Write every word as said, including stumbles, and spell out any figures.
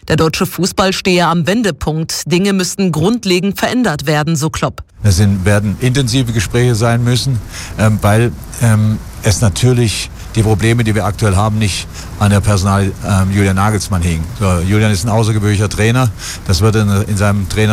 Der deutsche Fußball stehe am Wendepunkt. Dinge müssten grundlegend verändert werden, so Klopp. Es sind, werden intensive Gespräche sein müssen, ähm, weil ähm, es natürlich die Probleme, die wir aktuell haben, nicht an der Personal ähm, Julian Nagelsmann hingen. So, Julian ist ein außergewöhnlicher Trainer. Das wird in, in seinem Trainer